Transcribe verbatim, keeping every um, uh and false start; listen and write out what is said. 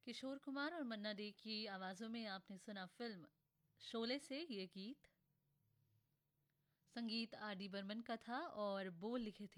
किशोर कुमार और मन्ना डे की आवाज़ों में आपने सुना फिल्म शोले से ये गीत। संगीत आर डी बर्मन का था और बोल लिखे थे